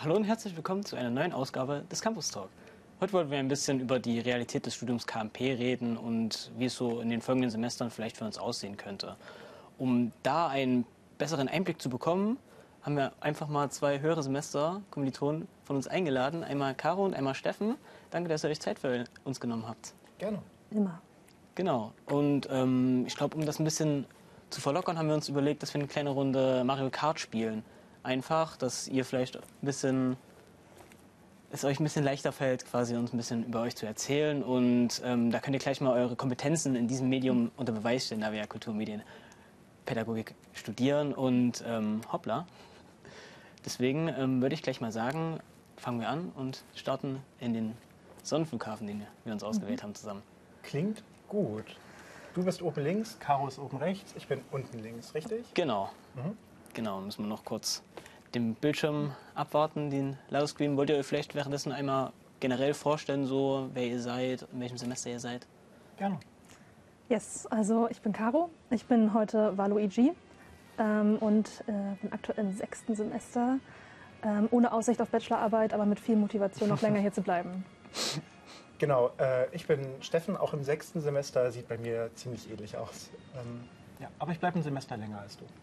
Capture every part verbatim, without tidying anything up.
Hallo und herzlich willkommen zu einer neuen Ausgabe des Campus Talk. Heute wollen wir ein bisschen über die Realität des Studiums K M P reden und wie es so in den folgenden Semestern vielleicht für uns aussehen könnte. Um da einen besseren Einblick zu bekommen, haben wir einfach mal zwei höhere Semester Kommilitonen von uns eingeladen. Einmal Caro und einmal Steffen. Danke, dass ihr euch Zeit für uns genommen habt. Gerne. Immer. Genau. Und ähm, ich glaube, um das ein bisschen zu verlockern, haben wir uns überlegt, dass wir eine kleine Runde Mario Kart spielen. Einfach, dass ihr vielleicht ein bisschen, es euch ein bisschen leichter fällt, quasi uns ein bisschen über euch zu erzählen. Und ähm, da könnt ihr gleich mal eure Kompetenzen in diesem Medium unter Beweis stellen, da wir ja Kulturmedienpädagogik studieren. Und ähm, hoppla. Deswegen ähm, würde ich gleich mal sagen, fangen wir an und starten in den Sonnenflughafen, den wir uns ausgewählt haben zusammen. Klingt gut. Du bist oben links, Caro ist oben rechts, ich bin unten links, richtig? Genau. Mhm. Genau, müssen wir noch kurz den Bildschirm abwarten, den Ladescreen. Wollt ihr euch vielleicht währenddessen einmal generell vorstellen, so wer ihr seid, in welchem Semester ihr seid? Gerne. Yes, also ich bin Caro, ich bin heute Waluigi ähm, und äh, bin aktuell im sechsten Semester, ähm, ohne Aussicht auf Bachelorarbeit, aber mit viel Motivation noch länger hier zu bleiben. Genau, äh, ich bin Steffen, auch im sechsten Semester, sieht bei mir ziemlich ähnlich aus. Ähm, ja, aber ich bleibe ein Semester länger als du.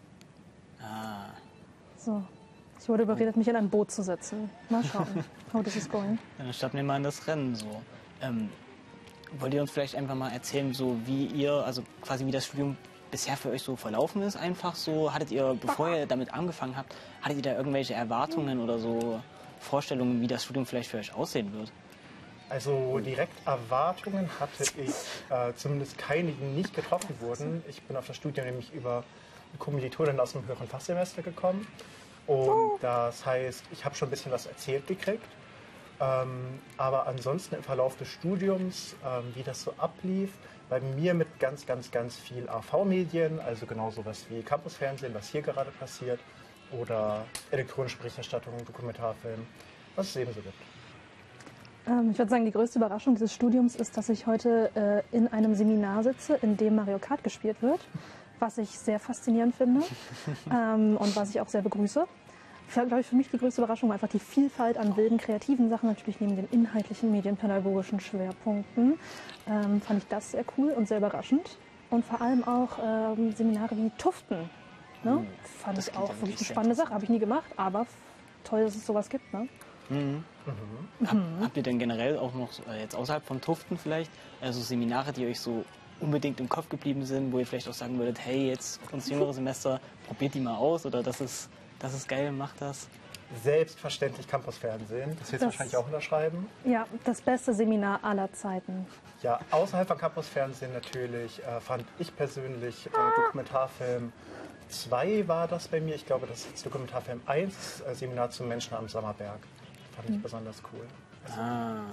Ah, So, ich wurde überredet, mich in ein Boot zu setzen. Mal schauen, how this is going. dann starten wir mal in das Rennen so. Ähm, wollt ihr uns vielleicht einfach mal erzählen, so wie ihr, also quasi wie das Studium bisher für euch so verlaufen ist, einfach so? Hattet ihr, bevor ihr damit angefangen habt, hattet ihr da irgendwelche Erwartungen oder so Vorstellungen, wie das Studium vielleicht für euch aussehen wird? Also direkt Erwartungen hatte ich, äh, zumindest keine, die nicht getroffen wurden. Ich bin auf das Studium nämlich über eine Kommilitonin aus dem höheren Fachsemester gekommen. Und das heißt, ich habe schon ein bisschen was erzählt gekriegt. Ähm, aber ansonsten im Verlauf des Studiums, ähm, wie das so ablief, bei mir mit ganz, ganz, ganz viel A V-Medien, also genau sowas wie Campusfernsehen, was hier gerade passiert, oder elektronische Berichterstattung, Dokumentarfilm, was es eben so gibt. Ähm, ich würde sagen, die größte Überraschung dieses Studiums ist, dass ich heute äh, in einem Seminar sitze, in dem Mario Kart gespielt wird, was ich sehr faszinierend finde ähm, und was ich auch sehr begrüße. Glaube ich, für mich die größte Überraschung war einfach die Vielfalt an wilden, kreativen Sachen, natürlich neben den inhaltlichen, medienpädagogischen Schwerpunkten. Ähm, fand ich das sehr cool und sehr überraschend. Und vor allem auch ähm, Seminare wie Tuften. Ne? Mhm. Fand Das ich klingt auch ja wirklich wirklich eine sehr spannende Sache. Habe ich nie gemacht, aber toll, dass es sowas gibt. Ne? Mhm. Mhm. Hab, habt ihr denn generell auch noch, äh, jetzt außerhalb von Tuften vielleicht, also Seminare, die euch so unbedingt im Kopf geblieben sind, wo ihr vielleicht auch sagen würdet, hey, jetzt uns jüngere Semester, probiert die mal aus oder das ist, das ist geil, macht das? Selbstverständlich Campusfernsehen, das wird Das- wahrscheinlich auch unterschreiben. Ja, das beste Seminar aller Zeiten. Ja, außerhalb von Campusfernsehen natürlich äh, fand ich persönlich äh, Dokumentarfilm zwei war das bei mir. Ich glaube, das ist jetzt Dokumentarfilm eins, äh, Seminar zum Menschen am Sommerberg. Fand ich besonders cool. Ah.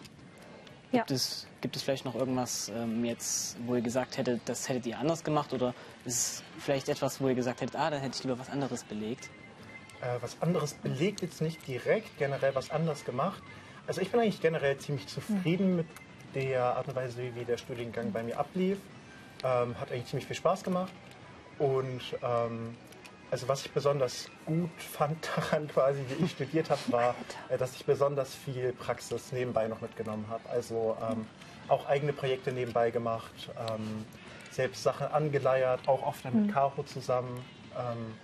Ja. Gibt, es, gibt es vielleicht noch irgendwas ähm, jetzt, wo ihr gesagt hättet, das hättet ihr anders gemacht oder ist es vielleicht etwas, wo ihr gesagt hättet, ah, da hätte ich lieber was anderes belegt? Äh, was anderes belegt jetzt nicht direkt, generell was anderes gemacht. Also ich bin eigentlich generell ziemlich zufrieden mit der Art und Weise, wie der Studiengang bei mir ablief. Ähm, hat eigentlich ziemlich viel Spaß gemacht. Und ähm, also was ich besonders gut fand daran quasi, wie ich studiert habe, war, äh, dass ich besonders viel Praxis nebenbei noch mitgenommen habe. Also ähm, auch eigene Projekte nebenbei gemacht, ähm, selbst Sachen angeleiert, auch oft dann mit Caro zusammen. Ähm,